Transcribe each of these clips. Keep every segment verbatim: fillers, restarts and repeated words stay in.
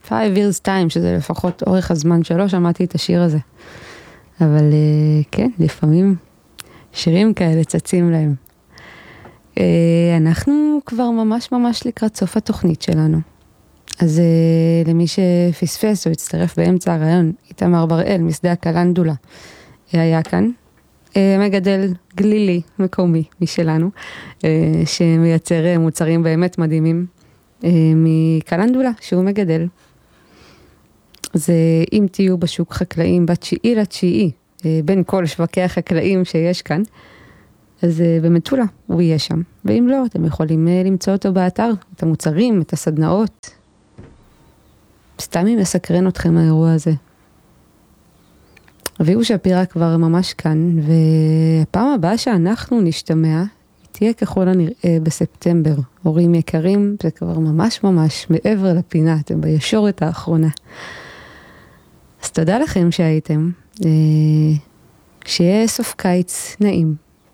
five years time, שזה לפחות אורך הזמן שלא שמעתי את השיר הזה. אבל כן, לפעמים שירים כאלה צצים להם. אנחנו כבר ממש ממש לקראת סוף התוכנית שלנו. אז למי שפספס או הצטרף באמצע הרעיון, איתמר בראל, משדה הקלנדולה, היה כאן. מגדל גלילי מקומי משלנו, שמייצר מוצרים באמת מדהימים מקלנדולה, שהוא מגדל. אז אם תהיו בשוק חקלאים בתשיעי לתשיעי, בין כל שווקי החקלאים שיש כאן, אז במטולה הוא יהיה שם. ואם לא, אתם יכולים למצוא אותו באתר, את המוצרים, את הסדנאות. סתם אם מסקרן אתכם האירוע הזה. אביהו שפירא כבר ממש כאן, והפעם הבאה שאנחנו נשתמע, תהיה ככל הנראה בספטמבר. הורים יקרים, זה כבר ממש ממש מעבר לפינה, אתם בישורת האחרונה. אז תודה לכם שהייתם. שיהיה סוף קיץ נעים.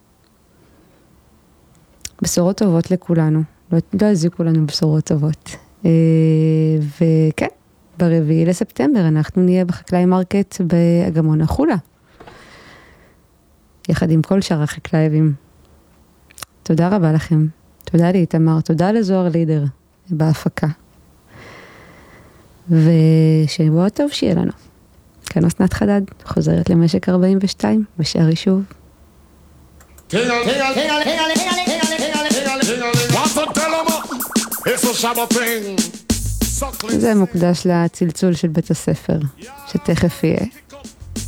בשורות טובות לכולנו. לא, לא הזיקו לנו בשורות טובות. וכן, ברביעי לספטמבר אנחנו נהיה בחקלאי מרקט באגמון החולה. יחד עם כל שאר החקלאים. תודה רבה לכם. תודה לאיתמר. תודה לזוהר לידר בהפקה. ושבוע טוב שיהיה לנו. כאן אסנת חדד, חוזרת למשק ארבעים ושתיים, בשערי שוב. זה מוקדש לצלצול של בית הספר, שתכף יהיה.